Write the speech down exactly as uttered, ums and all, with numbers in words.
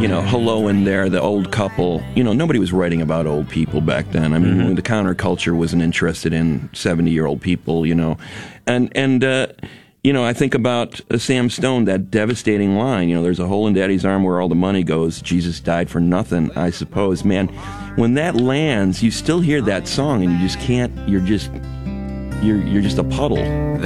you know, hello in there, the old couple. You know, nobody was writing about old people back then. I mean, mm-hmm. the counterculture wasn't interested in seventy-year-old people, you know. And, and uh, you know, I think about uh, Sam Stone, that devastating line, you know, there's a hole in Daddy's arm where all the money goes. Jesus died for nothing, I suppose. Man, when that lands, you still hear that song and you just can't, you're just, you're, you're just a puddle.